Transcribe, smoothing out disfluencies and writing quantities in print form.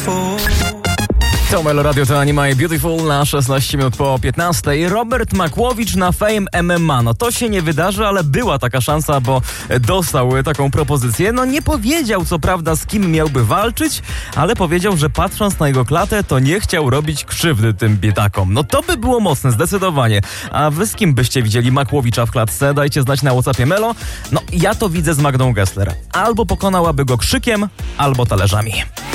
To Melo Radio, to Anima i Beautiful na 16 minut po 15. Robert Makłowicz na Fame MMA. No to się nie wydarzy, ale była taka szansa, bo dostał taką propozycję. No nie powiedział co prawda z kim miałby walczyć, ale powiedział, że patrząc na jego klatę, to nie chciał robić krzywdy tym biedakom. No to by było mocne, zdecydowanie. A wy z kim byście widzieli Makłowicza w klatce? Dajcie znać na WhatsAppie Melo. No ja to widzę z Magdą Gessler. Albo pokonałaby go krzykiem, albo talerzami.